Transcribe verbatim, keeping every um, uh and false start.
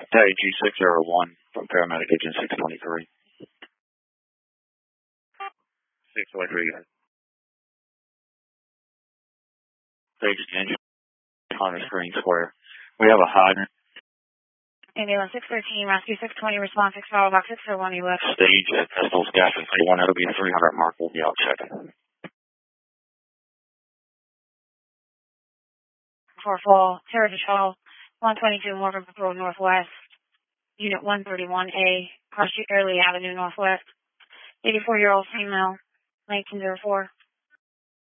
Hey, G six zero one from Paramedic Agent six twenty-three. six twenty-three. Page engine on the screen square. We have a hydrant. Ambulance six thirteen, Rescue six twenty, response six follow box six oh one, you left. Stage at Pistols Gas and one, that'll be a three hundred mark. We'll be out checking. Before fall, Heritage Hall, one twenty-two Morgan Road Northwest, Unit one thirty-one A, Cross Street Early Avenue Northwest, eighty-four-year-old female, nineteen oh four.